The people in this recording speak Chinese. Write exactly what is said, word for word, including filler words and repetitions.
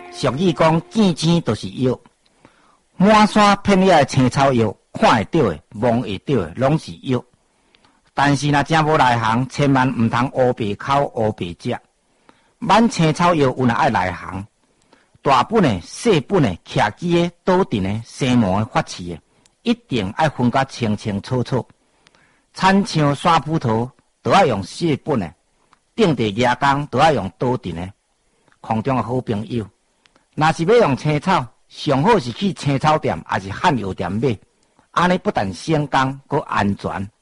俗语讲，见钱就是药，满山遍野的青草药，看会到的、摸会到的，拢是药。但是若真无内行，千万毋通乌白口、乌白食。买青草药有若爱内行，大本的、细本的、徛基的、倒阵的、生毛的、发刺的，一定爱分甲清清楚楚。产像山葡萄，都要用细本的；种地牙工，都要用倒阵的。空中的好朋友，若是要用青草，上好是去青草店，还是汉药店买，安尼不但省工，阁安全。